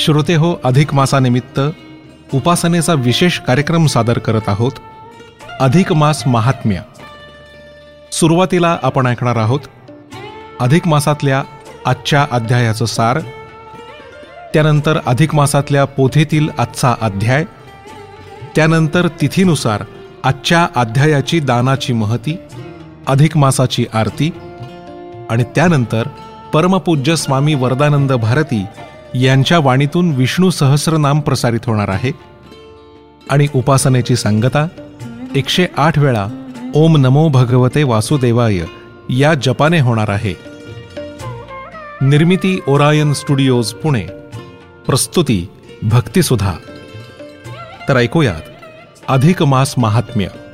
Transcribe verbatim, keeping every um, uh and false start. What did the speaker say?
श्रोते हो, अधिक मासानिमित्त उपासनेचा विशेष कार्यक्रम सादर करत आहोत. अधिक मास महात्म्य. सुरुवातीला आपण ऐकणार आहोत अधिक मासातल्या आजच्या अध्यायाचं सार, त्यानंतर अधिक मासातल्या पोथीतील आजचा अध्याय, त्यानंतर तिथीनुसार आजच्या अध्यायाची दानाची महती, अधिक मासाची आरती आणि त्यानंतर परमपूज्य स्वामी वरदानंद भारती यांच्या वाणीतून विष्णू सहस्रनाम प्रसारित होणार आहे. आणि उपासनेची सांगता एकशे आठ वेळा ओम नमो भगवते वासुदेवाय या जपाने होणार आहे. निर्मिती ओरायन स्टुडिओज पुणे. प्रस्तुती भक्तिसुधा. तर ऐकूयात अधिक मास महात्म्य.